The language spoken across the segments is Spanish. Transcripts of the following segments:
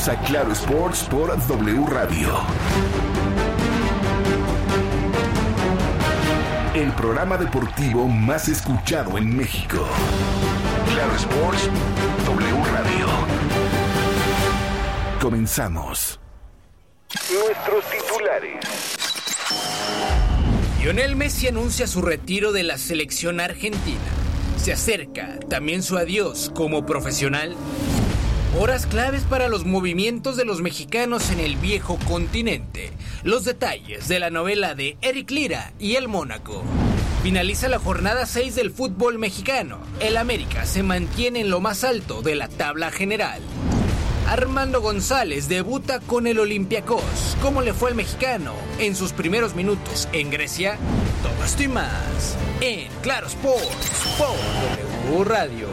Bienvenidos a Claro Sports por W Radio. El programa deportivo más escuchado en México. Claro Sports, W Radio. Comenzamos. Nuestros titulares. Lionel Messi anuncia su retiro de la selección argentina. Se acerca también su adiós como profesional. Horas claves para los movimientos de los mexicanos en el viejo continente. Los detalles de la novela de Eric Lira y el Mónaco. Finaliza la jornada 6 del fútbol mexicano. El América se mantiene en lo más alto de la tabla general. Armando González debuta con el Olympiacos. ¿Cómo le fue al mexicano en sus primeros minutos en Grecia? Todo esto y más en Claro Sports por W Radio.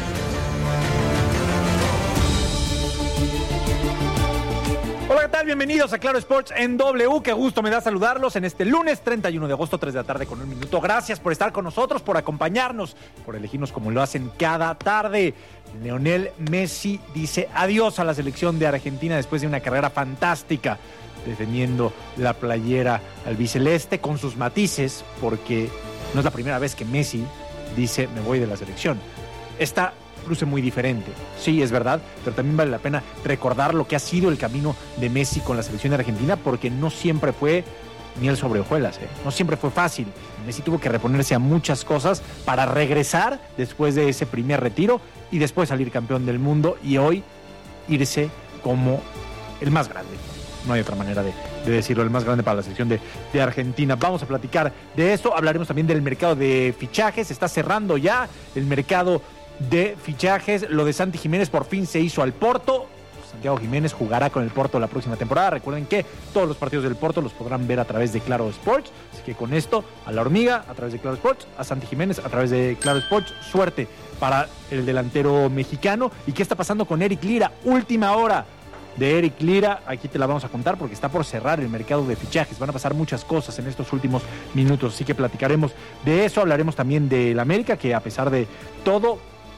Hola, ¿qué tal? Bienvenidos a Claro Sports en W. Qué gusto me da saludarlos en este lunes 31 de agosto, 3 de la tarde con 1 minuto. Gracias por estar con nosotros, por acompañarnos, por elegirnos como lo hacen cada tarde. Lionel Messi dice adiós a la selección de Argentina después de una carrera fantástica, defendiendo la playera albiceleste con sus matices, porque no es la primera vez que Messi dice me voy de la selección. Esta luce muy diferente, sí, es verdad, pero también vale la pena recordar lo que ha sido el camino de Messi con la selección de Argentina, porque no siempre fue miel sobre hojuelas, no siempre fue fácil. Messi tuvo que reponerse a muchas cosas para regresar después de ese primer retiro y después salir campeón del mundo y hoy irse como el más grande. No hay otra manera de decirlo, el más grande para la selección de Argentina. Vamos a platicar de esto, hablaremos también del mercado de fichajes. Se está cerrando ya el mercado de fichajes. Lo de Santi Jiménez por fin se hizo al Porto. Santiago Jiménez jugará con el Porto la próxima temporada. Recuerden que todos los partidos del Porto los podrán ver a través de Claro Sports. Así que con esto, a la hormiga a través de Claro Sports, a Santi Jiménez a través de Claro Sports. Suerte para el delantero mexicano. ¿Y qué está pasando con Eric Lira? Última hora de Eric Lira, aquí te la vamos a contar porque está por cerrar el mercado de fichajes. Van a pasar muchas cosas en estos últimos minutos, así que platicaremos de eso. Hablaremos también del América, que a pesar de todo,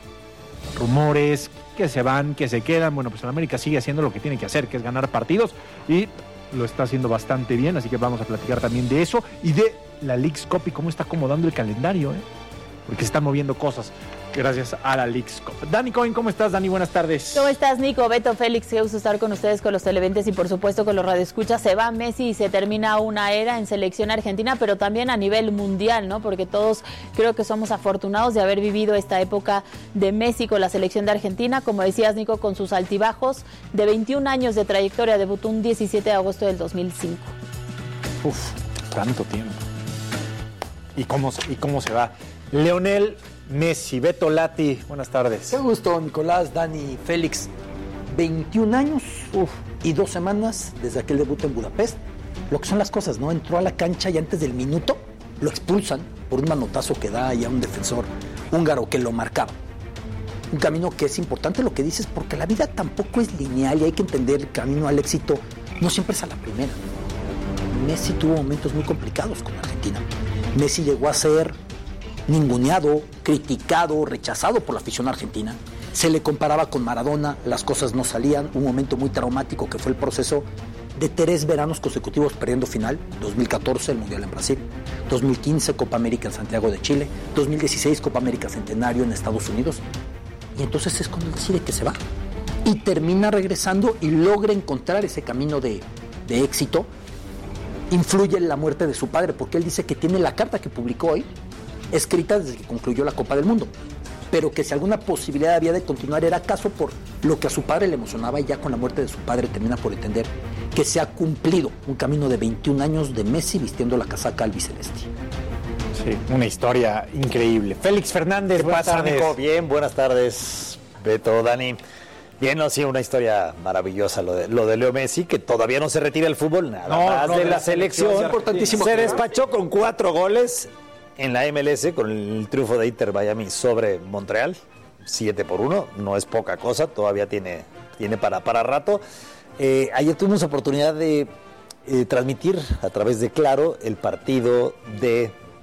rumores que se van, que se quedan, bueno, pues el América sigue haciendo lo que tiene que hacer, que es ganar partidos, y lo está haciendo bastante bien, así que vamos a platicar también de eso y de la Leagues Cup y cómo está acomodando el calendario, porque se están moviendo cosas gracias a la Leagues Cup. Dani Cohen, ¿cómo estás, Dani? Buenas tardes. ¿Cómo estás, Nico? Beto, Félix, qué gusto estar con ustedes, con los televidentes y por supuesto con los radioescuchas. Se va Messi y se termina una era en selección argentina, pero también a nivel mundial, ¿no? Porque todos creo que somos afortunados de haber vivido esta época de Messi con la selección de Argentina. Como decías, Nico, con sus altibajos de 21 años de trayectoria, debutó un 17 de agosto del 2005. Uf, tanto tiempo. ¿Y cómo se va? Lionel Messi, Beto Lati, buenas tardes. Qué gusto, Nicolás, Dani, Félix. 21 años y 2 semanas desde aquel debut en Budapest. Lo que son las cosas, ¿no? Entró a la cancha y antes del minuto lo expulsan por un manotazo que da ahí a un defensor húngaro que lo marcaba. Un camino que es importante lo que dices, porque la vida tampoco es lineal y hay que entender el camino al éxito no siempre es a la primera. Messi tuvo momentos muy complicados con Argentina. Messi llegó a ser ninguneado, criticado, rechazado por la afición argentina. Se le comparaba con Maradona, las cosas no salían. Un momento muy traumático que fue el proceso de 3 veranos consecutivos perdiendo final. 2014, el Mundial en Brasil. 2015, Copa América en Santiago de Chile. 2016, Copa América Centenario en Estados Unidos. Y entonces es cuando él decide que se va. Y termina regresando y logra encontrar ese camino de éxito. Influye en la muerte de su padre, porque él dice que tiene la carta que publicó hoy escrita desde que concluyó la Copa del Mundo, pero que si alguna posibilidad había de continuar era acaso por lo que a su padre le emocionaba, y ya con la muerte de su padre termina por entender que se ha cumplido un camino de 21 años de Messi vistiendo la casaca albiceleste. Sí, una historia increíble. Félix Fernández, buenas tardes. Nico? Bien, buenas tardes, Beto, Dani. Bien, no, sí, una historia maravillosa lo de Leo Messi, que todavía no se retira del fútbol, nada más de la selección. Importantísimo. Se despachó con 4 goles en la MLS con el triunfo de Inter Miami sobre Montreal, 7-1, no es poca cosa, todavía tiene para rato. Ayer tuvimos oportunidad de transmitir a través de Claro el partido de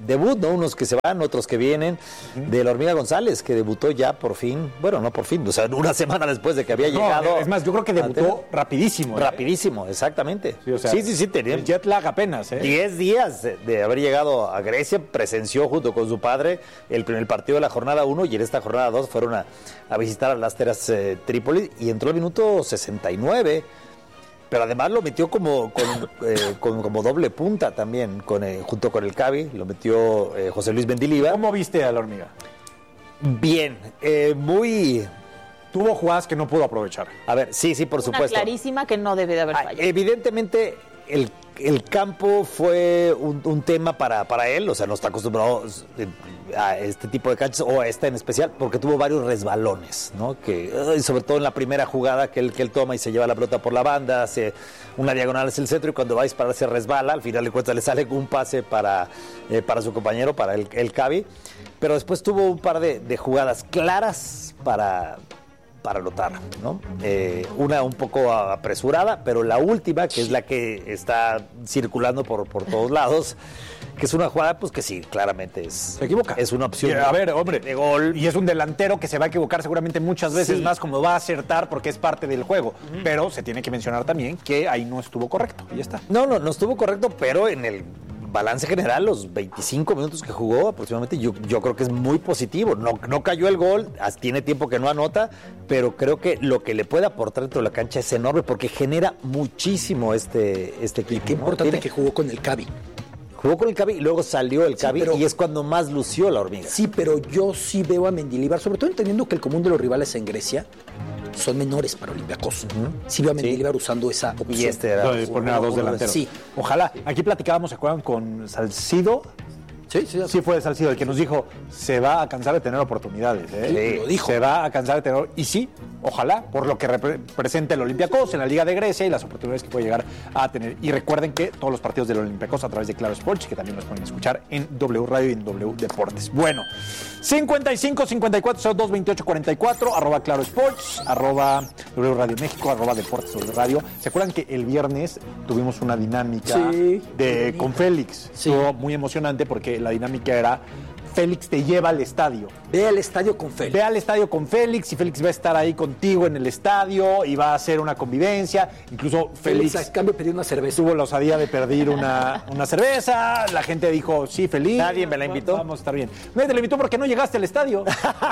debut, ¿no? Unos que se van, otros que vienen. De la Hormiga González, que debutó ya por fin, bueno, no por fin, o sea, una semana después de que había llegado. Es más, yo creo que debutó rapidísimo. Rapidísimo, exactamente. Sí, o sea, sí, tenía el jet lag apenas. 10 días de haber llegado a Grecia, presenció junto con su padre el primer partido de la jornada 1 y en esta jornada 2 fueron a visitar a las Teras Trípoli y entró al minuto 69. Pero además lo metió como doble punta también, junto con el Cavi, lo metió José Luis Mendilibar. ¿Cómo viste a la Hormiga? Bien, muy... Tuvo jugadas que no pudo aprovechar. A ver, sí, por supuesto. Una clarísima que no debe de haber fallado. Evidentemente, el campo fue un tema para él, o sea, no está acostumbrado a este tipo de canchas, o a esta en especial, porque tuvo varios resbalones, ¿no? Sobre todo en la primera jugada que él toma y se lleva la pelota por la banda, hace una diagonal hacia el centro y cuando va a disparar se resbala, al final de cuentas le sale un pase para su compañero, para el Cavi, pero después tuvo un par de jugadas claras para anotar, ¿no? Una un poco apresurada, pero la última, que es la que está circulando por todos lados, que es una jugada, pues que sí, claramente se equivoca. Es una opción. A ver, hombre, de gol. Y es un delantero que se va a equivocar seguramente muchas veces más, como va a acertar porque es parte del juego. Pero se tiene que mencionar también que ahí no estuvo correcto. Y ya está. No estuvo correcto, pero en el balance general, los 25 minutos que jugó aproximadamente, yo creo que es muy positivo. No cayó el gol, tiene tiempo que no anota, pero creo que lo que le puede aportar dentro de la cancha es enorme porque genera muchísimo este equipo. Qué importante que jugó con el Cavi. Jugó con el Cavi y luego salió el Cavi y es cuando más lució la Hormiga. Sí, pero yo sí veo a Mendilibar, sobre todo entendiendo que el común de los rivales en Grecia son menores para Olympiacos. Sí veo a Mendilibar usando esa opción. Y era poner a dos delanteros. Sí. Ojalá. Aquí platicábamos, ¿se acuerdan con Salcido? Sí fue Salcido el que nos dijo, se va a cansar de tener oportunidades. Sí, lo dijo. Se va a cansar de tener, y sí, ojalá, por lo que representa el Olympiacos en la Liga de Grecia y las oportunidades que puede llegar a tener. Y recuerden que todos los partidos del Olympiacos a través de Claro Sports, que también los pueden escuchar en W Radio y en W Deportes. Bueno, 55-54-02-28-44, @Claro Sports, @W Radio México, @Deportes W Radio. ¿Se acuerdan que el viernes tuvimos una dinámica con Félix? Sí. Estuvo muy emocionante porque la dinámica era Félix te lleva al estadio. Ve al estadio con Félix. Ve al estadio con Félix y Félix va a estar ahí contigo en el estadio y va a hacer una convivencia. Incluso Félix a cambio pidió una cerveza. Tuvo la osadía de pedir una cerveza. La gente dijo, sí, feliz. Nadie me la invitó. Vamos a estar bien. Nadie te la invitó porque no llegaste al estadio.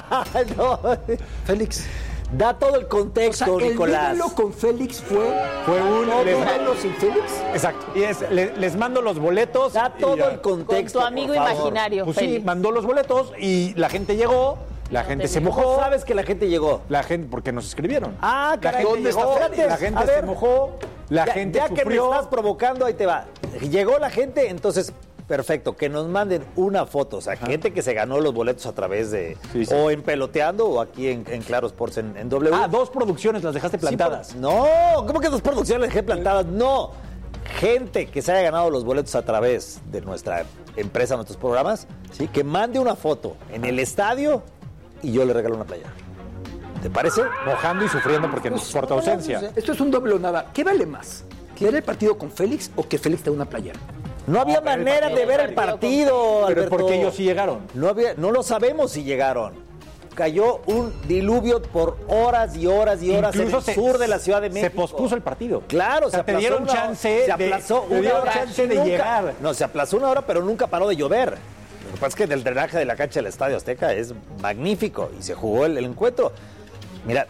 No. Félix. Da todo el contexto, Nicolás. El duelo con Félix fue un duelo sin Félix. Exacto. Y les mando los boletos. Da todo el contexto. Con tu amigo imaginario. Pues Félix. sí, mandó los boletos y la gente llegó. La gente se mojó. ¿Cómo sabes que la gente llegó? La gente, porque nos escribieron. Ah, caray, ¿dónde llegó? está Félix? La gente se mojó. La gente ya sufrió. que me estás provocando, ahí te va. Llegó la gente, entonces perfecto, que nos manden una foto, o sea, gente que se ganó los boletos a través de, o en Peloteando o aquí en Claro Sports en W. Ah, 2 producciones las dejaste plantadas. Sí, no, ¿cómo que 2 producciones las dejé plantadas? No, gente que se haya ganado los boletos a través de nuestra empresa, nuestros programas, ¿sí? Que mande una foto en el estadio y yo le regalo una playera. ¿Te parece? Mojando y sufriendo porque nos por tu ausencia. Esto es un doble o nada. ¿Qué vale más? ¿Ver el partido con Félix o que Félix te dé una playera? No había manera de ver el partido, Pero Alberto. porque ellos sí llegaron. No lo sabemos si llegaron. Cayó un diluvio por horas y horas y horas Incluso en el sur de la Ciudad de México. Se pospuso el partido. Claro, o sea, te dieron chance se aplazó una hora de llegar. No, se aplazó una hora, pero nunca paró de llover. Lo que pasa es que el drenaje de la cancha del Estadio Azteca es magnífico y se jugó el encuentro. Mira,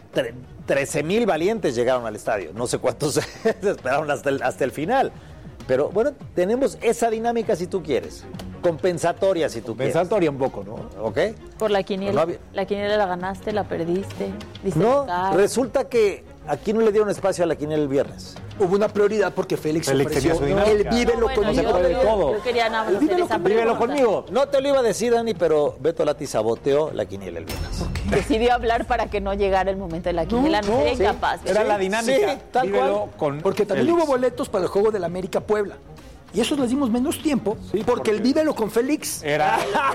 13,000 valientes llegaron al estadio. No sé cuántos se esperaron hasta el final. Pero bueno, tenemos esa dinámica si tú quieres. Compensatoria si tú quieres. Compensatoria un poco, ¿no? ¿Ok? Por la quiniela. No había... La quiniela la ganaste, la perdiste. No, resulta que aquí no le dieron espacio a la quiniela el viernes. Hubo una prioridad porque Félix ofreció su dinámica. el vívelo conmigo. Yo quería nada más hacer esa Vívelo pregunta. conmigo. No te lo iba a decir, Dani, pero Beto Lati saboteó la quiniela el viernes. Decidió hablar para que no llegara el momento de la quiniela. No sería incapaz. Era la dinámica. Sí, tal Vívelo cual. con Porque también Félix. hubo boletos para el juego del América Puebla. Y esos les dimos menos tiempo porque el vívelo con Félix Era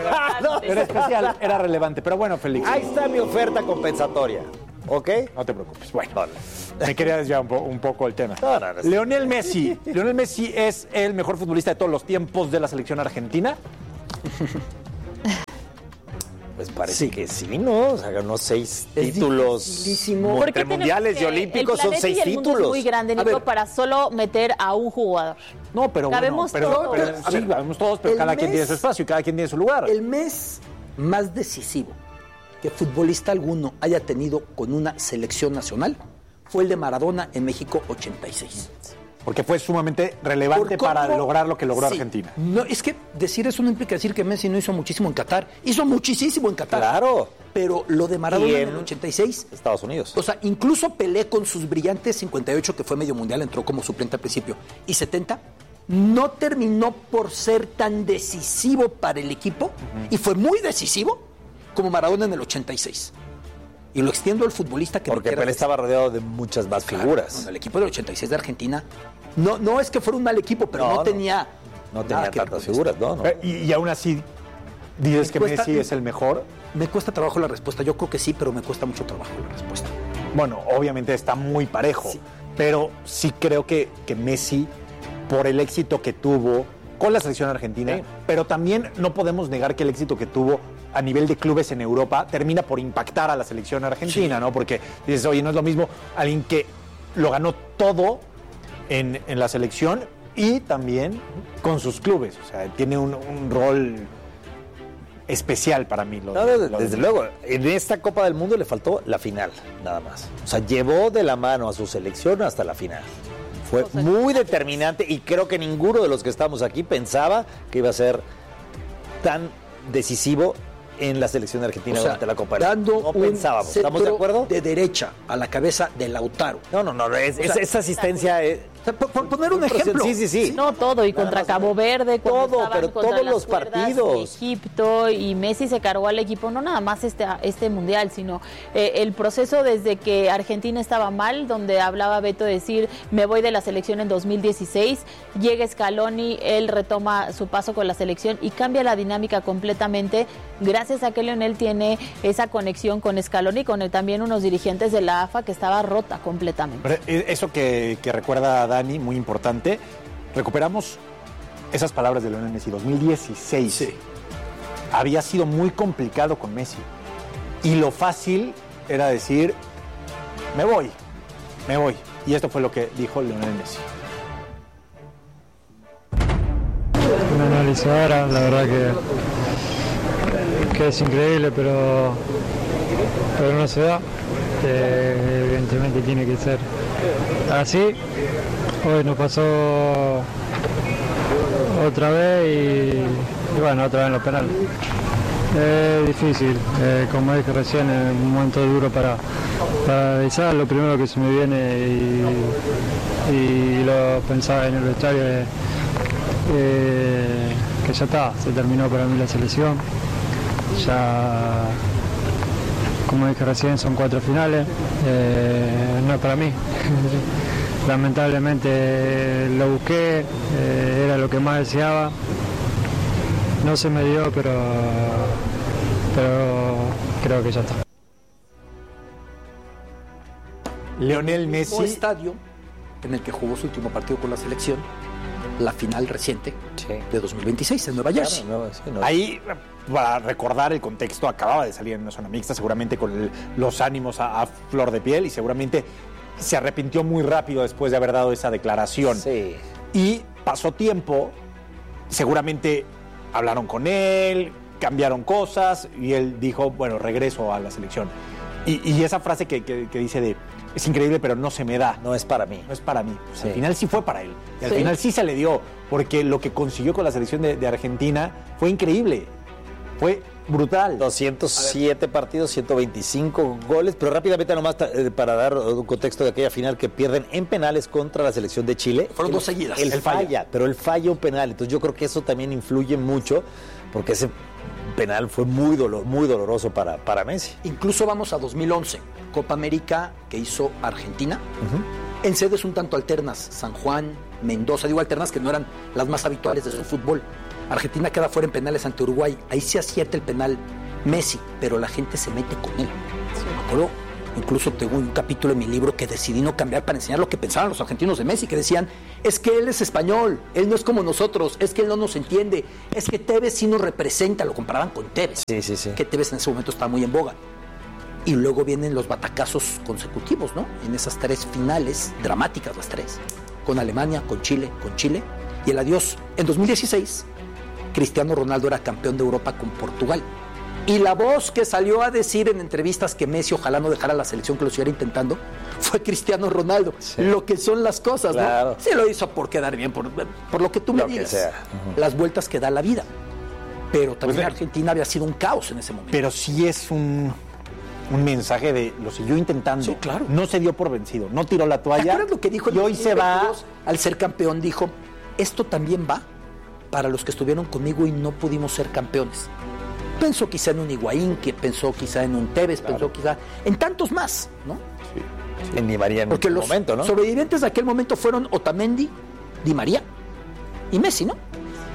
especial, era relevante. Pero bueno, Félix. Ahí está mi oferta compensatoria. ¿Ok? No te preocupes. Bueno, Vale. me quería desviar un poco el tema. No. Lionel Messi. ¿Lionel Messi es el mejor futbolista de todos los tiempos de la selección argentina? Pues parece que sí, ¿no? O sea, ganó 6 títulos Porque entre mundiales y olímpicos, son 6 el mundo títulos. es muy grande, Nico, para solo meter a un jugador. No, pero cabemos todos. Cabemos todos, pero cada quien tiene su espacio y cada quien tiene su lugar. El mes más decisivo que futbolista alguno haya tenido con una selección nacional fue el de Maradona en México 86. Porque fue sumamente relevante para lograr lo que logró Argentina. No, es que decir eso no implica decir que Messi no hizo muchísimo en Qatar. Hizo muchísimo en Qatar. Claro. Pero lo de Maradona en el 86... Estados Unidos. O sea, incluso Pelé con sus brillantes 58, que fue medio mundial, entró como suplente al principio, y 70, no terminó por ser tan decisivo para el equipo, y fue muy decisivo como Maradona en el 86. Y lo extiendo al futbolista que... Porque Pelé estaba rodeado de muchas más figuras. Bueno, el equipo del 86 de Argentina no es que fuera un mal equipo, pero no tenía tantas figuras, ¿no? Y aún así, dices que Messi es el mejor. Me cuesta trabajo la respuesta. Yo creo que sí, pero me cuesta mucho trabajo la respuesta. Bueno, obviamente está muy parejo, pero sí creo que Messi, por el éxito que tuvo con la selección argentina, pero también no podemos negar que el éxito que tuvo a nivel de clubes en Europa termina por impactar a la selección argentina, ¿no? Porque dices, oye, no es lo mismo alguien que lo ganó todo en la selección y también con sus clubes. O sea, tiene un rol especial para mí. Desde luego, en esta Copa del Mundo le faltó la final, nada más. O sea, llevó de la mano a su selección hasta la final. Fue muy determinante y creo que ninguno de los que estamos aquí pensaba que iba a ser tan decisivo en la selección argentina durante la Copa del Mundo. No pensábamos. ¿Estamos de acuerdo? De derecha a la cabeza de Lautaro. Esa asistencia es... Por poner un ejemplo. Sí. No todo, y contra Cabo Verde, pero todos los partidos. Egipto, y Messi se cargó al equipo, no nada más este mundial, sino el proceso desde que Argentina estaba mal, donde hablaba Beto de decir, me voy de la selección en 2016, llega Scaloni, él retoma su paso con la selección y cambia la dinámica completamente, gracias a que Lionel tiene esa conexión con Scaloni, con también unos dirigentes de la AFA que estaba rota completamente. Pero eso que recuerda Dani, muy importante, recuperamos esas palabras de Lionel Messi, 2016. Sí. Había sido muy complicado con Messi. Y lo fácil era decir, me voy. Y esto fue lo que dijo Lionel Messi. Un análisis ahora, la verdad que es increíble, pero no se da. Evidentemente tiene que ser así. Hoy nos pasó otra vez y bueno, otra vez en los penales. Es difícil, como dije recién, es un momento duro para analizar. Lo primero que se me viene y lo pensaba en el vestuario es que ya está, se terminó para mí la selección. Ya, como dije recién, son 4 finales, no es para mí. Lamentablemente lo busqué, era lo que más deseaba, no se me dio, pero creo que ya está. Lionel Messi. El estadio en el que jugó su último partido con la selección, la final reciente de 2026 en Nueva Jersey. Ahí, para recordar el contexto, acababa de salir en una zona mixta, seguramente con los ánimos a flor de piel, y seguramente se arrepintió muy rápido después de haber dado esa declaración. Sí. Y pasó tiempo, seguramente hablaron con él, cambiaron cosas, y él dijo, bueno, regreso a la selección. Y esa frase que dice de, es increíble, pero no se me da. No es para mí. No es para mí. O sea, al final sí fue para él. Y al final sí se le dio, porque lo que consiguió con la selección de Argentina fue increíble. Fue brutal. 207 partidos, 125 goles, pero rápidamente nomás para dar un contexto de aquella final que pierden en penales contra la selección de Chile. Fueron 2 seguidas. Él falla un penal, entonces yo creo que eso también influye mucho, porque ese penal fue muy doloroso para Messi. Incluso vamos a 2011, Copa América que hizo Argentina, en sedes un tanto alternas, San Juan, Mendoza, digo alternas que no eran las más habituales de su fútbol. Argentina queda fuera en penales ante Uruguay, ahí se acierta el penal Messi, pero la gente se mete con él. Me acuerdo Incluso tengo un capítulo en mi libro que decidí no cambiar para enseñar lo que pensaban los argentinos de Messi, que decían, es que él es español, él no es como nosotros, es que él no nos entiende, es que Tevez sí nos representa, lo comparaban con Tevez. Sí. Que Tevez en ese momento estaba muy en boga. Y luego vienen los batacazos consecutivos, ¿no? En esas 3 finales, dramáticas las 3, con Alemania, con Chile, y el adiós. En 2016, Cristiano Ronaldo era campeón de Europa con Portugal. Y la voz que salió a decir en entrevistas que Messi ojalá no dejara la selección, que lo siguiera intentando, fue Cristiano Ronaldo. Sí. Lo que son las cosas, claro. ¿No? Sí lo hizo por quedar bien, por lo que tú me digas. Que sea. Las vueltas que da la vida. Pero también pues Argentina había sido un caos en ese momento. Pero sí es un mensaje de lo siguió intentando. Sí, claro. No se dio por vencido, no tiró la toalla. ¿Te acuerdas lo que dijo? Y hoy se va. Al ser campeón dijo, esto también va para los que estuvieron conmigo y no pudimos ser campeones. Pensó quizá en un Higuaín, que pensó quizá en un Tevez, pensó quizá en tantos más, ¿no? Sí. En Di María en porque un los momento, ¿no? Sobrevivientes de aquel momento fueron Otamendi, Di María y Messi, ¿no?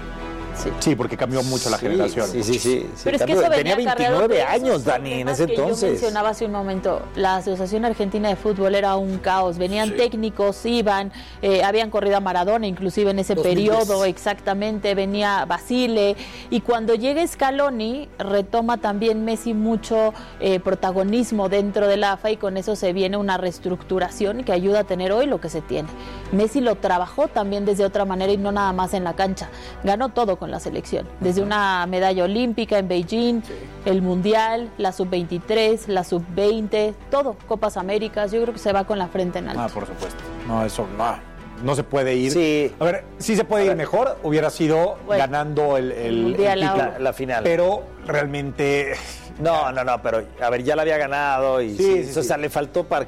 Sí, porque cambió mucho la generación. Sí. Pero es que eso tenía 29 años, Dani, en ese entonces. Yo mencionaba hace un momento, la Asociación Argentina de Fútbol era un caos. Venían técnicos, iban, habían corrido a Maradona, inclusive en ese periodo, exactamente, venía Basile. Y cuando llega Scaloni, retoma también Messi mucho protagonismo dentro de la AFA y con eso se viene una reestructuración que ayuda a tener hoy lo que se tiene. Messi lo trabajó también desde otra manera y no nada más en la cancha. Ganó todo con la selección, desde una medalla olímpica en Beijing, el Mundial, la Sub-23, la Sub-20, todo, Copas Américas, yo creo que se va con la frente en alto. Por supuesto. No, eso no se puede ir. Sí. A ver, sí se puede ir mejor, hubiera sido ganando el Mundial, la final. Pero realmente... No, pero a ver, ya la había ganado y o sea, le faltó para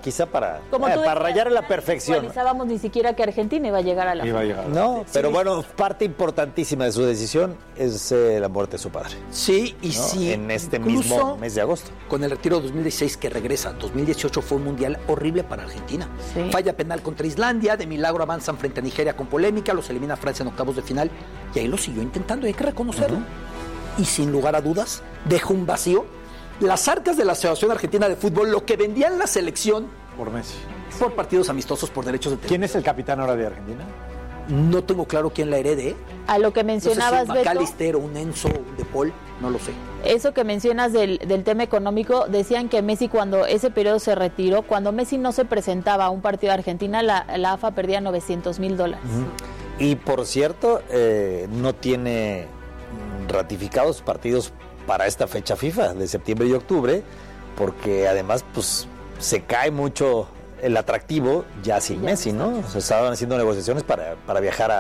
rayar en la perfección. No pensábamos ni siquiera que Argentina iba a llegar a la final. No, pero bueno, parte importantísima de su decisión es la muerte de su padre. Sí, y sí. En este mismo mes de agosto. Con el retiro de 2016 que regresa, 2018 fue un mundial horrible para Argentina. Sí. Falla penal contra Islandia, de milagro avanzan frente a Nigeria con polémica, los elimina Francia en octavos de final y ahí lo siguió intentando, hay que reconocerlo. Y sin lugar a dudas, dejó un vacío. Las arcas de la Asociación Argentina de Fútbol, lo que vendía en la selección por Messi, por partidos amistosos, por derechos de televisión. ¿Quién es el capitán ahora de Argentina? No tengo claro quién la herede. A lo que mencionabas, no sé si un McAllister, un Enzo, un De Paul, no lo sé. Eso que mencionas del tema económico, decían que Messi cuando ese periodo se retiró, cuando Messi no se presentaba a un partido de Argentina, la AFA perdía $900,000. Y por cierto, no tiene ratificados partidos para esta fecha FIFA de septiembre y octubre, porque además pues se cae mucho el atractivo ya sin Messi, ¿no? O sea, estaban haciendo negociaciones para viajar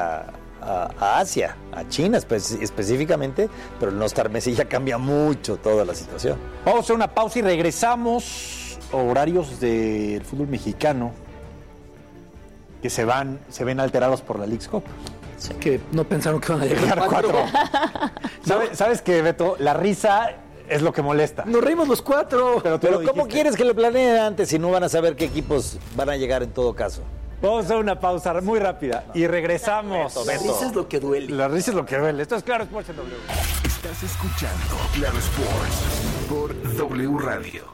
a Asia, a China específicamente, pero el no estar Messi ya cambia mucho toda la situación. Vamos a hacer una pausa y regresamos. Horarios del fútbol mexicano que se ven alterados por la Leagues Cup. Que no pensaron que iban a llegar a 4. ¿Sabes qué, Beto? La risa es lo que molesta. Nos reímos los 4. Pero ¿cómo quieres que lo planeen antes si no van a saber qué equipos van a llegar en todo caso? Vamos a hacer una pausa muy rápida y regresamos. La risa es lo que duele. La risa es lo que duele. Esto es Claro Sports en W. Estás escuchando Claro Sports por W Radio.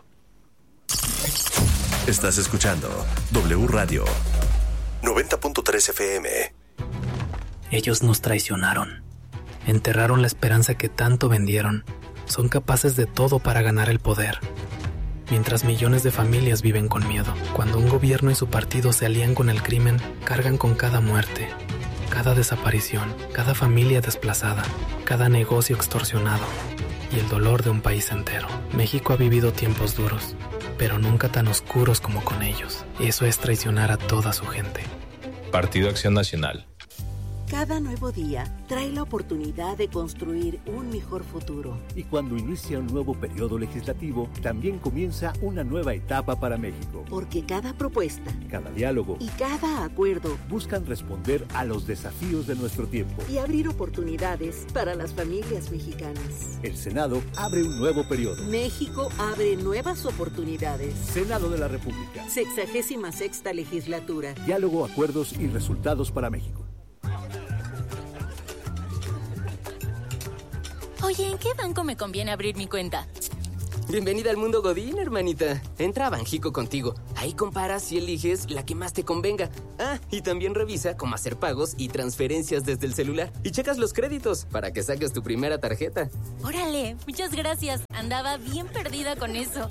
Estás escuchando W Radio 90.3 FM. Ellos nos traicionaron, enterraron la esperanza que tanto vendieron, son capaces de todo para ganar el poder. Mientras millones de familias viven con miedo, cuando un gobierno y su partido se alían con el crimen, cargan con cada muerte, cada desaparición, cada familia desplazada, cada negocio extorsionado y el dolor de un país entero. México ha vivido tiempos duros, pero nunca tan oscuros como con ellos. Eso es traicionar a toda su gente. Partido Acción Nacional. Cada nuevo día trae la oportunidad de construir un mejor futuro. Y cuando inicia un nuevo periodo legislativo, también comienza una nueva etapa para México. Porque cada propuesta, cada diálogo y cada acuerdo buscan responder a los desafíos de nuestro tiempo y abrir oportunidades para las familias mexicanas. El Senado abre un nuevo periodo. México abre nuevas oportunidades. Senado de la República. 66ª legislatura. Diálogo, acuerdos y resultados para México. Oye, ¿en qué banco me conviene abrir mi cuenta? Bienvenida al mundo Godín, hermanita. Entra a Banjico contigo. Ahí comparas y eliges la que más te convenga. Ah, y también revisa cómo hacer pagos y transferencias desde el celular. Y checas los créditos para que saques tu primera tarjeta. Órale, muchas gracias. Andaba bien perdida con eso.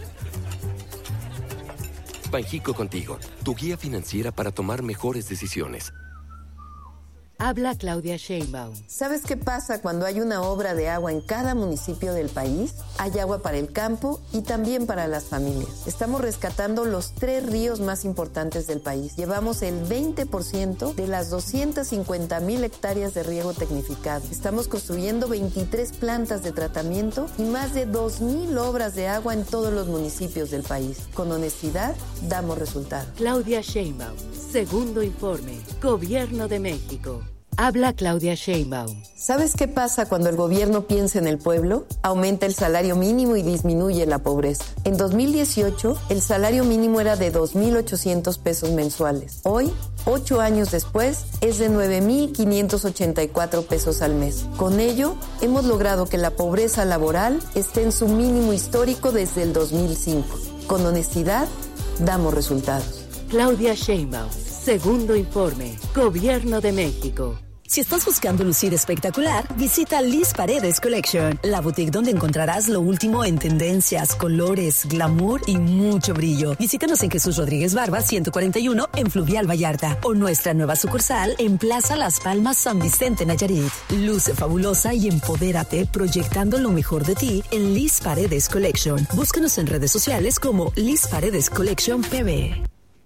Banjico contigo, tu guía financiera para tomar mejores decisiones. Habla Claudia Sheinbaum. ¿Sabes qué pasa cuando hay una obra de agua en cada municipio del país? Hay agua para el campo y también para las familias. Estamos rescatando los 3 ríos más importantes del país. Llevamos el 20% de las 250,000 hectáreas de riego tecnificado. Estamos construyendo 23 plantas de tratamiento y más de 2,000 obras de agua en todos los municipios del país. Con honestidad, damos resultados. Claudia Sheinbaum. Segundo informe. Gobierno de México. Habla Claudia Sheinbaum. ¿Sabes qué pasa cuando el gobierno piensa en el pueblo? Aumenta el salario mínimo y disminuye la pobreza. En 2018, el salario mínimo era de 2,800 pesos mensuales. Hoy, 8 años después, es de 9,584 pesos al mes. Con ello, hemos logrado que la pobreza laboral esté en su mínimo histórico desde el 2005. Con honestidad, damos resultados. Claudia Sheinbaum. Segundo informe. Gobierno de México. Si estás buscando lucir espectacular, visita Liz Paredes Collection, la boutique donde encontrarás lo último en tendencias, colores, glamour y mucho brillo. Visítanos en Jesús Rodríguez Barba 141 en Fluvial Vallarta o nuestra nueva sucursal en Plaza Las Palmas San Vicente Nayarit. Luce fabulosa y empodérate proyectando lo mejor de ti en Liz Paredes Collection. Búscanos en redes sociales como Liz Paredes Collection PB.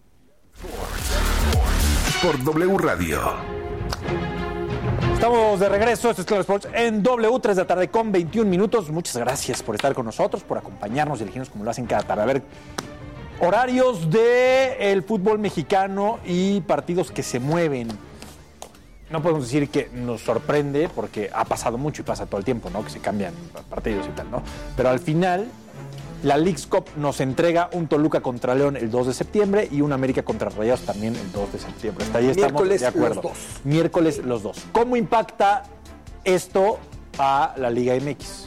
Por W Radio. Estamos de regreso, esto es Claro Sports en W, 3 de la tarde con 21 minutos. Muchas gracias por estar con nosotros, por acompañarnos y elegirnos como lo hacen cada tarde. A ver, horarios del fútbol mexicano y partidos que se mueven. No podemos decir que nos sorprende porque ha pasado mucho y pasa todo el tiempo, ¿no? Que se cambian partidos y tal, ¿no? Pero al final, la Leagues Cup nos entrega un Toluca contra León el 2 de septiembre y un América contra Rayados también el 2 de septiembre. Hasta ahí estamos de acuerdo. Miércoles los dos. ¿Cómo impacta esto a la Liga MX?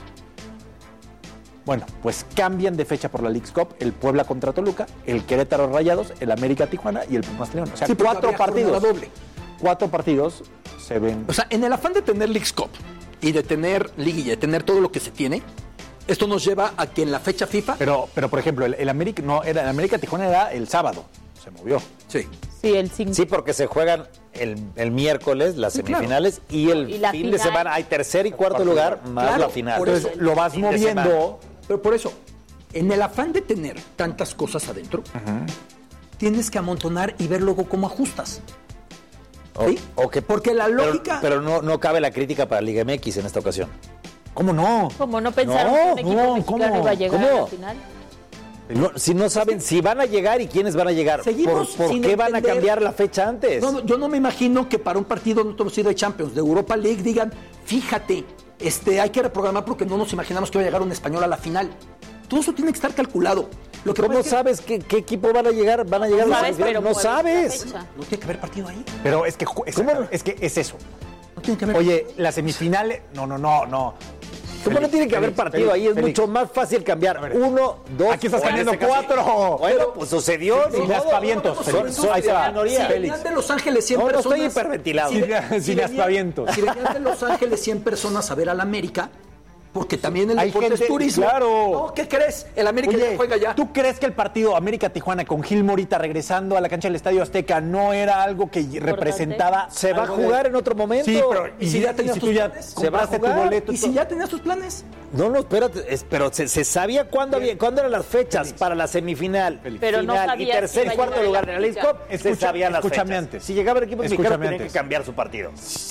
Bueno, pues cambian de fecha por la Leagues Cup el Puebla contra Toluca, el Querétaro Rayados, el América Tijuana y el Pumas León. O sea, sí, 4 partidos. Doble. 4 partidos se ven. O sea, en el afán de tener Leagues Cup y de tener liguilla, de tener todo lo que se tiene, esto nos lleva a que en la fecha FIFA... Pero por ejemplo, el América el América Tijuana era el sábado. Se movió. Sí. Sí, el 5. Sí, porque se juegan el miércoles las semifinales y el fin de semana hay tercer y cuarto lugar más la final. Por eso lo vas moviendo. Pero por eso, en el afán de tener tantas cosas adentro, tienes que amontonar y ver luego cómo ajustas. ¿Sí? Porque la lógica... Pero no cabe la crítica para Liga MX en esta ocasión. ¿Cómo no? ¿Cómo no pensaron que un equipo mexicano iba a llegar a la final? Si no saben si van a llegar y quiénes van a llegar, ¿por qué van a cambiar la fecha antes? No, yo no me imagino que para un partido no conocido de Champions, de Europa League, digan, fíjate, hay que reprogramar porque no nos imaginamos que va a llegar un español a la final. Todo eso tiene que estar calculado. ¿Cómo sabes qué equipo van a llegar? Van a llegar no a la sabes, final. No sabes. No tiene que haber partido ahí. Pero es que es eso. No tiene que haber. Oye, las semifinales, no. ¿Cómo no tiene que haber partido ahí? Es mucho más fácil cambiar 1, 2. Aquí estás cambiando 4. Bueno, pues sucedió. Sin aspavientos. Ahí se va. Si venían de Los Ángeles 100 personas... No estoy hiperventilado. Sin aspavientos. Si venían de Los Ángeles 100 personas a ver al América... Porque también el deporte es turismo. Claro. No, ¿qué crees? El América ya juega ya. ¿Tú crees que el partido América-Tijuana con Gil Morita regresando a la cancha del Estadio Azteca no era algo que representaba? Se va a jugar en otro momento. Sí, pero ¿y si ya tenías tus planes? Se va a jugar. Tu boleto, ¿y si ya tenías tus planes? No, espérate. Pero se sabía cuándo eran las fechas para la semifinal, pero final no y tercer y cuarto lugar en la Leagues Cup. Se sabían las fechas. Antes. Si llegaba el equipo mexicano, tenía que cambiar su partido.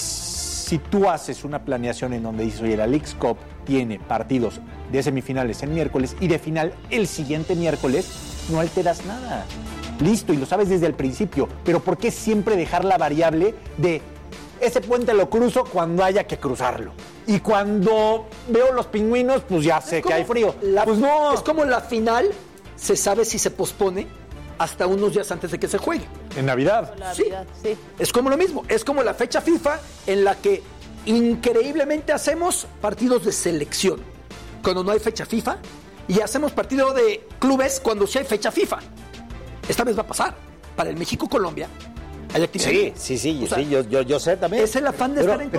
Si tú haces una planeación en donde dices, oye, la Leagues Cup tiene partidos de semifinales el miércoles y de final el siguiente miércoles, no alteras nada. Listo, y lo sabes desde el principio. Pero ¿por qué siempre dejar la variable de ese puente lo cruzo cuando haya que cruzarlo? Y cuando veo los pingüinos, pues ya sé que hay frío. Pues no. Es como la final, se sabe si se pospone hasta unos días antes de que se juegue. En Navidad. Sí. Es como lo mismo. Es como la fecha FIFA en la que increíblemente hacemos partidos de selección. Cuando no hay fecha FIFA, y hacemos partido de clubes cuando sí hay fecha FIFA. Esta vez va a pasar. Para el México-Colombia hay actividad. Sí, yo sé también. Es el afán de estar en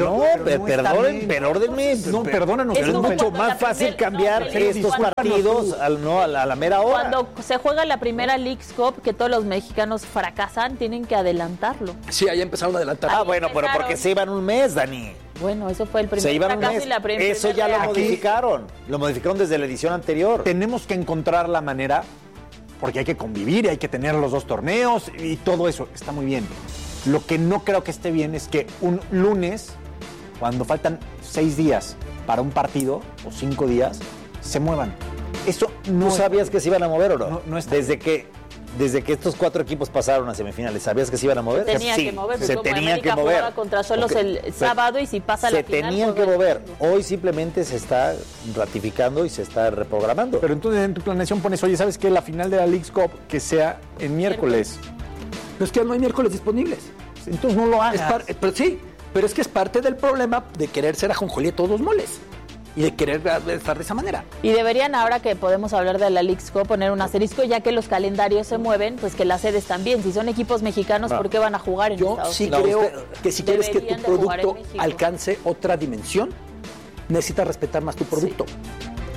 perdónenme. No, perdónanos. Pero es mucho más fácil cambiar estos partidos a la mera hora. Cuando se juega la primera Leagues Cup, que todos los mexicanos fracasan, tienen que adelantarlo. Sí, ahí empezaron a adelantar. Bueno, pero porque se iban un mes, Dani. Bueno, eso fue el primer Se iban un fracaso mes. y la primera. Eso ya lo modificaron. Lo modificaron desde la edición anterior. Tenemos que encontrar la manera, porque hay que convivir y hay que tener los dos torneos y todo eso. Está muy bien. Lo que no creo que esté bien es que un lunes, cuando faltan 6 días para un partido, o 5 días, se muevan. Eso no. ¿Tú sabías que se iban a mover o no? No está desde que estos 4 equipos pasaron a semifinales, ¿sabías que se iban a mover? Se tenía que mover, se tenían que mover. Jugaba contra Solos el sábado y si pasa la final... Se tenían que mover. Hoy simplemente se está ratificando y se está reprogramando. Pero entonces en tu planeación pones, oye, ¿sabes qué? La final de la Leagues Cup que sea en miércoles. Pero es que no hay miércoles disponibles. Entonces no lo hagas. Pero es que es parte del problema de querer ser ajonjolí de todos los moles. Y de querer estar de esa manera. Y deberían, ahora que podemos hablar de la Leagues Cup, poner un asterisco, ya que los calendarios se mueven, pues que las sedes también. Si son equipos mexicanos, ¿por qué van a jugar en Estados Unidos? Yo sí creo que si quieres que tu producto alcance otra dimensión, necesitas respetar más tu producto. Sí.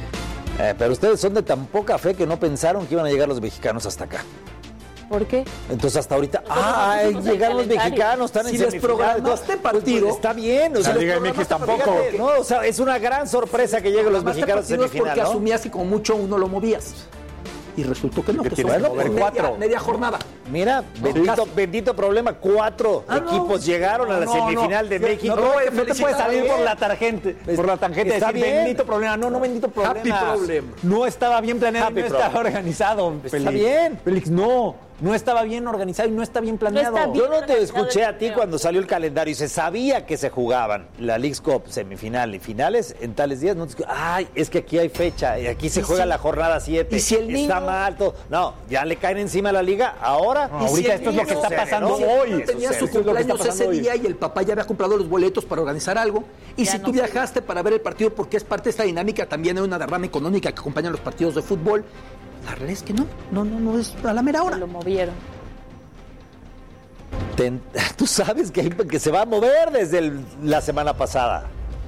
Pero ustedes son de tan poca fe que no pensaron que iban a llegar los mexicanos hasta acá. ¿Por qué? Entonces hasta ahorita, llegaron los mexicanos, están en semifinales. Este partido está bien. O sea, la Liga MX tampoco. No, o sea, es una gran sorpresa que lleguen los mexicanos a semifinal, porque asumías que como mucho uno lo movías. Y resultó que no, que son media jornada. Mira, bendito problema, 4 equipos llegaron a la semifinal de México. No te puedes salir por la tangente. Está bien. Bendito problema. No, bendito problema. Happy problem. No estaba bien planeado, no estaba organizado. Está bien. Félix, no estaba bien organizado y no está bien planeado. Yo no te escuché a ti cuando salió el calendario y se sabía que se jugaban la Leagues Cup semifinal y finales en tales días. No te es que aquí hay fecha y aquí se juega la jornada 7. Y si el niño está mal todo. No, ya le caen encima a la liga ahora. No, ahorita esto es lo que está pasando hoy. Tenía su cumpleaños ese día y el papá ya había comprado los boletos para organizar algo. Y si tú viajaste para ver el partido, porque es parte de esta dinámica, también hay una derrama económica que acompaña los partidos de fútbol. La realidad es que no es a la mera hora. Lo movieron. Tú sabes que se va a mover desde la semana pasada.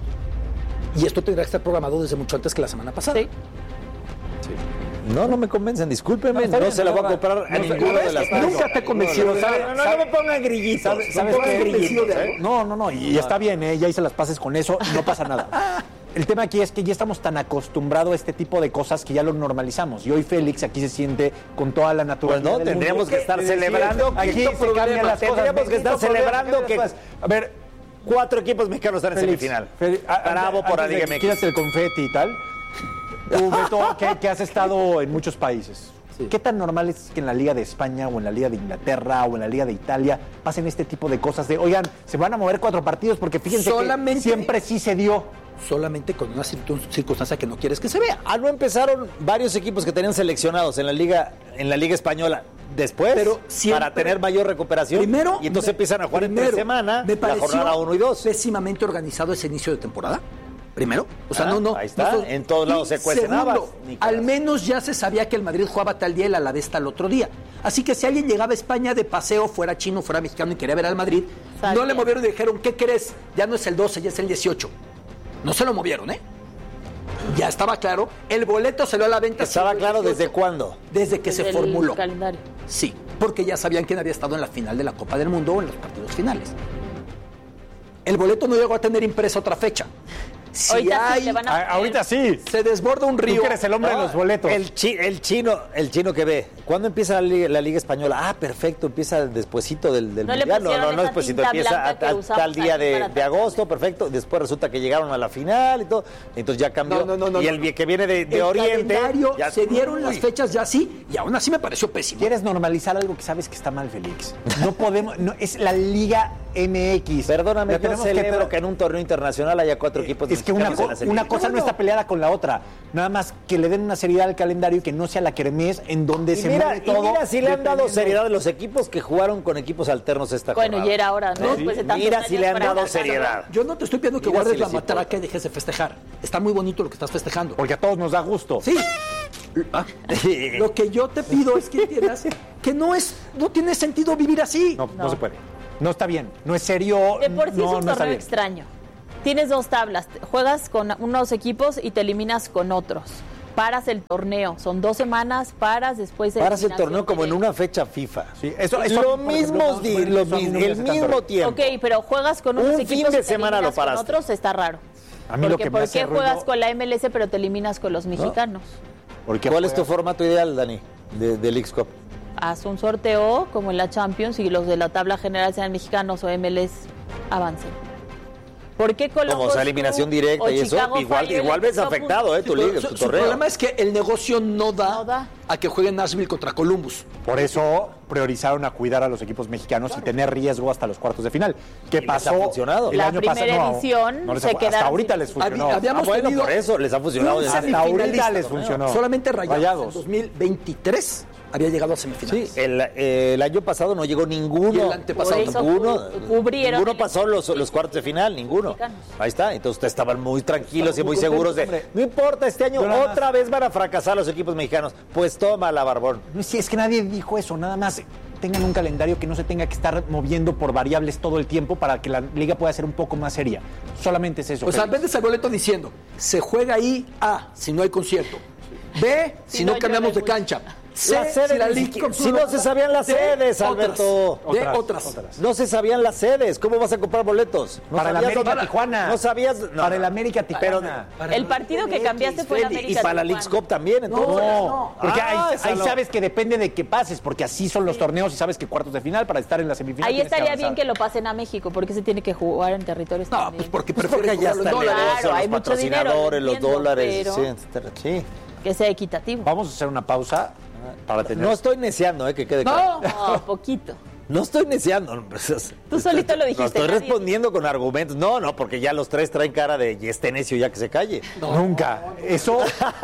Y esto tendrá que estar programado desde mucho antes que la semana pasada. Sí. No me convencen, discúlpenme, no se la voy a comprar a ninguna de las dos. Nunca te he convencido. No me pongan grillitos. ¿Sabes qué? No, y está bien, ya hice las paces con eso, no pasa nada. El tema aquí es que ya estamos tan acostumbrados a este tipo de cosas que ya lo normalizamos. Y hoy Félix aquí se siente con toda la naturalidad. Pues no, tendríamos que estar celebrando. Aquí se cambian las cosas. Tendríamos que estar celebrando que... A ver, 4 equipos mexicanos están en semifinal. Bravo por la Liga MX. Quítate el confeti y tal. Tú, Beto, que has estado en muchos países. Sí. ¿Qué tan normal es que en la Liga de España o en la Liga de Inglaterra o en la Liga de Italia pasen este tipo de cosas de, oigan, se van a mover 4 partidos? Porque fíjense que siempre sí se dio. Solamente con una circunstancia que no quieres que se vea. No empezaron varios equipos que tenían seleccionados en la Liga Española después, pero siempre, para tener mayor recuperación. Primero, y entonces empiezan a jugar entre semana, la jornada 1 y 2. Pésimamente organizado ese inicio de temporada. Primero, o sea, ahí está, en todos lados se cuecen habas. Al menos ya se sabía que el Madrid jugaba tal día y el Alavés tal otro día. Así que si alguien llegaba a España de paseo, fuera chino, fuera mexicano y quería ver al Madrid, no le movieron y dijeron, ¿qué crees? Ya no es el 12, ya es el 18. No se lo movieron, ¿eh? Ya estaba claro. El boleto salió a la venta. ¿Estaba claro desde cuándo? Desde que se formuló. Calendario. Sí, porque ya sabían quién había estado en la final de la Copa del Mundo o en los partidos finales. El boleto no llegó a tener impresa otra fecha. Si ahorita sí. Se desborda un río. Tú eres el hombre de los boletos. El chino que ve. ¿Cuándo empieza la Liga Española? Perfecto, empieza despuésito del Mundial. No, despuésito empieza a tal día de agosto, perfecto. Después resulta que llegaron a la final y todo. Entonces ya cambió. Y el que viene de Oriente. Ya se dieron las fechas ya sí, y aún así me pareció pésimo. ¿Quieres normalizar algo que sabes que está mal, Félix? No podemos, es la Liga MX. Perdóname, yo celebro que en un torneo internacional haya 4 equipos. Es que una cosa no está peleada con la otra. Nada más que le den una seriedad al calendario y que no sea la kermés en donde se mueve todo. Y mira si le han dado seriedad a los equipos que jugaron con equipos alternos esta jornada. Bueno, y era ahora, ¿no? Sí. Mira si le han dado seriedad. Yo no te estoy pidiendo que guardes la matraca y dejes de festejar. Está muy bonito lo que estás festejando. Porque a todos nos da gusto. Sí, Lo que yo te pido es que entiendas que no tiene sentido vivir así. No se puede. No está bien. No es serio. De por sí es un está torneo bien. extraño. Tienes 2 tablas. Juegas con unos equipos y te eliminas con otros. Paras el torneo. Son 2 semanas, después de paras el torneo como en una fecha FIFA. Sí, eso lo mismo, el mismo tiempo. Ok, pero juegas con unos equipos fin de y te semana eliminas lo paraste. con otros, está raro. A mí lo que me ¿Por hace qué ruido... juegas con la MLS pero te eliminas con los mexicanos? ¿Cuál es tu formato ideal, Dani, del Leagues Cup? Haz un sorteo como en la Champions y los de la tabla general sean mexicanos o MLS avancen. ¿Por qué Columbus Como esa eliminación directa y eso, igual ves afectado, tu liga, tu torneo. Su problema es que el negocio no da a que juegue Nashville contra Columbus. Por eso priorizaron a cuidar a los equipos mexicanos y tener riesgo hasta los cuartos de final. ¿Qué pasó? Les ha funcionado. La primera edición se quedaron. Hasta ahorita les funcionó. Por eso les ha funcionado. Hasta ahorita les funcionó. Solamente Rayados en 2023 había llegado a semifinales. Sí, el año pasado no llegó ninguno. Y el antepasado ninguno pasó los cuartos de final, ninguno. Ahí está, entonces ustedes estaban muy tranquilos y muy seguros de, no importa, este año otra vez van a fracasar los equipos mexicanos. Pues toma la Barbón. Sí, es que nadie dijo eso, nada más tengan un calendario que no se tenga que estar moviendo por variables todo el tiempo para que la liga pueda ser un poco más seria. Solamente es eso. O sea, vendes al boleto diciendo, se juega ahí A, si no hay concierto. B, si no cambiamos de cancha. Las sedes, si no se sabían las sedes, Alberto. Otras. No se sabían las sedes. ¿Cómo vas a comprar boletos? No para el América Tijuana. No sabías. Para el América Tijuana. El partido que cambiaste fue el América Tijuana. Y para la Leagues Cup también, entonces. No, porque ahí sabes que depende de que pases, porque así son los torneos y sabes que cuartos de final para estar en la semifinal. Ahí estaría bien que lo pasen a México, porque se tiene que jugar en territorios también. Pues porque prefieren ya está dólares. Claro, hay mucho dinero, los dólares. Sí. Que sea equitativo. Vamos a hacer una pausa. Para tener... No estoy neciando, que quede claro. No, poquito. No estoy neciando. Tú solito lo dijiste. No estoy respondiendo con argumentos. No, porque ya los tres traen cara de y este necio ya que se calle. Nunca. Eso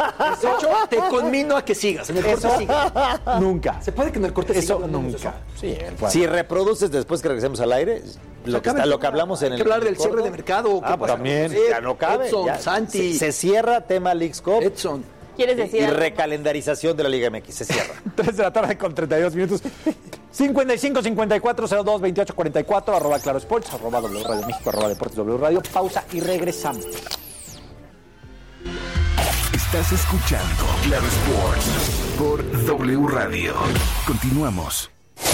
te conmino a que sigas. En el corte sigas. Nunca. ¿Se puede que en el corte eso sigas? Nunca. Sí, si reproduces después que regresemos al aire, lo que hablamos en el. Hay que hablar del cierre de mercado. Pues también. Ya no cabe. Edson, ya. Santi. Se cierra tema Leagues Cup. Edson. ¿Quieres decir? Y recalendarización de la Liga MX. Se cierra. 3 de la tarde con 32 minutos. 55-54-02-28-44, @ Claro Sports, @ W Radio México, @ Deportes W Radio. Pausa y regresamos. Estás escuchando Claro Sports por W Radio. Continuamos.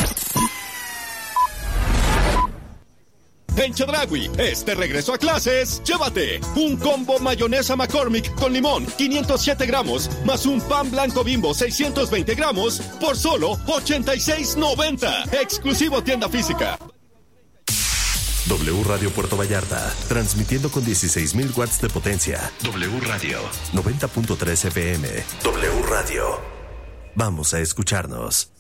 En Chedraui, este regreso a clases, llévate un combo mayonesa McCormick con limón, 507 gramos, más un pan blanco Bimbo, 620 gramos, por solo $86.90. Exclusivo tienda física. W Radio Puerto Vallarta, transmitiendo con 16,000 watts de potencia. W Radio, 90.3 FM. W Radio. Vamos a escucharnos.